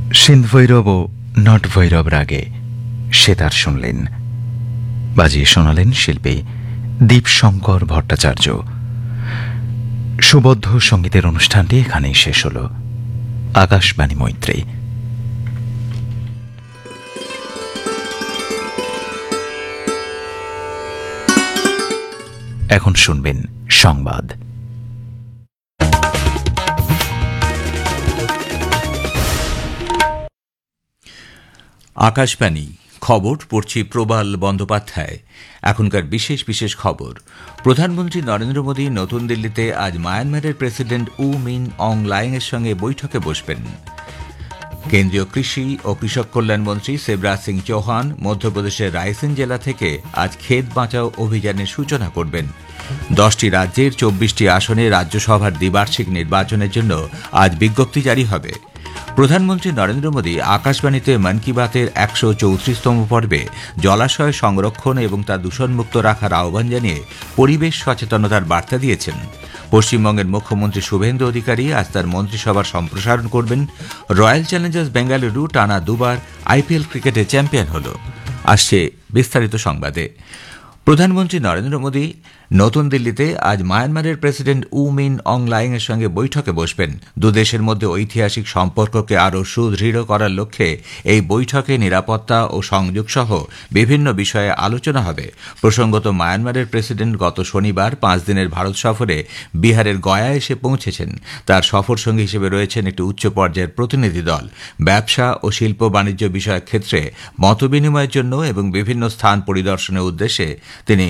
সিন্ধ ভৈরব ও not Bhairab রাগে সেতার শুনলেন। বাজিয়ে শোনালেন শিল্পী দীপশঙ্কর ভট্টাচার্য। সুবদ্ধ সঙ্গীতের অনুষ্ঠানটি এখানেই শেষ হল। আকাশবাণী মৈত্রী। এখন শুনবেন সংবাদ। আকাশবাণী খবর পড়ছি প্রবাল বন্দ্যোপাধ্যায়। এখনকার বিশেষ বিশেষ খবর। প্রধানমন্ত্রী নরেন্দ্র মোদী নতুন দিল্লিতে আজ মায়ানমারের প্রেসিডেন্ট উ মিন অং লাইংয়ের সঙ্গে বৈঠকে বসবেন। কেন্দ্রীয় কৃষি ও কৃষক কল্যাণ মন্ত্রী শিবরাজ সিং চৌহান মধ্যপ্রদেশের রায়সেন জেলা থেকে আজ ক্ষেত বাঁচাও অভিযানের সূচনা করবেন। 10টি রাজ্যের 24টি আসনে রাজ্যসভার দ্বিবার্ষিক নির্বাচনের জন্য আজ বিজ্ঞপ্তি জারি হবে। প্রধানমন্ত্রী নরেন্দ্র মোদী আকাশবাণীতে মন কি বাতের 134তম পর্বে জলাশয় সংরক্ষণ এবং তা দূষণমুক্ত রাখার আহ্বান জানিয়ে পরিবেশ সচেতনতার বার্তা দিয়েছেন। পশ্চিমবঙ্গের মুখ্যমন্ত্রী শুভেন্দু অধিকারী আজ তার মন্ত্রিসভার সম্প্রসারণ করবেন। রয়্যাল চ্যালেঞ্জার্স বেঙ্গালুরু টানা দুবার আইপিএল ক্রিকেটে চ্যাম্পিয়ন হল। আসছে বিস্তারিত সংবাদে। প্রধানমন্ত্রী নরেন্দ্র মোদী নতুন দিল্লিতে আজ মায়ানমারের প্রেসিডেন্ট উ মিন অং লাইংয়ের সঙ্গে বৈঠকে বসবেন। দুদেশের মধ্যে ঐতিহাসিক সম্পর্ককে আরও সুদৃঢ় করার লক্ষ্যে এই বৈঠকে নিরাপত্তা ও সংযোগ সহ বিভিন্ন বিষয়ে আলোচনা হবে। প্রসঙ্গত, মায়ানমারের প্রেসিডেন্ট গত শনিবার 5 দিনের ভারত সফরে বিহারের গয়া এসে পৌঁছেছেন। তার সফরসঙ্গী হিসেবে রয়েছেন একটি উচ্চ পর্যায়ের প্রতিনিধি দল। ব্যবসা ও শিল্প বাণিজ্য বিষয়ক ক্ষেত্রে মতবিনিময়ের জন্য এবং বিভিন্ন স্থান পরিদর্শনের উদ্দেশ্যে তিনি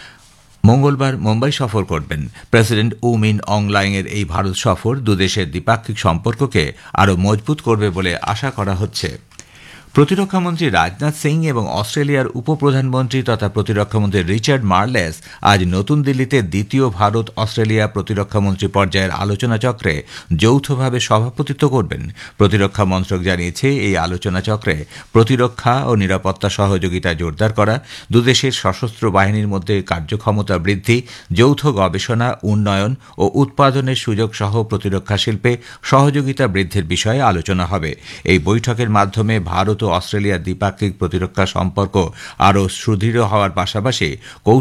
মঙ্গলবার মুম্বাই সফর করবেন। প্রেসিডেন্ট উ মিন অং লাইংয়ের এই ভারত সফর দুদেশের দ্বিপাক্ষিক সম্পর্ককে আরও মজবুত করবে বলে আশা করা হচ্ছে। প্রতিরক্ষামন্ত্রী রাজনাথ সিং এবং অস্ট্রেলিয়ার উপপ্রধানমন্ত্রী তথা প্রতিরক্ষামন্ত্রী রিচার্ড মার্লেস আজ নতুন দিল্লিতে দ্বিতীয় ভারত অস্ট্রেলিয়া প্রতিরক্ষামন্ত্রী পর্যায়ের আলোচনা চক্রে যৌথভাবে সভাপতিত্ব করবেন। প্রতিরক্ষা মন্ত্রক জানিয়েছে, এই আলোচনা চক্রে প্রতিরক্ষা ও নিরাপত্তা সহযোগিতা জোরদার করা, দুদেশের সশস্ত্র বাহিনীর মধ্যে কার্যক্ষমতা বৃদ্ধি, যৌথ গবেষণা, উন্নয়ন ও উৎপাদনের সুযোগ সহ প্রতিরক্ষা শিল্পে সহযোগিতা বৃদ্ধির বিষয়ে আলোচনা হবে। এই বৈঠকের মাধ্যমে ভারত ও অস্ট্রেলিয়ার দ্বিপাক্ষিক প্রতিরক্ষা সম্পর্ক আরও সুদৃঢ় হওয়ার পাশাপাশি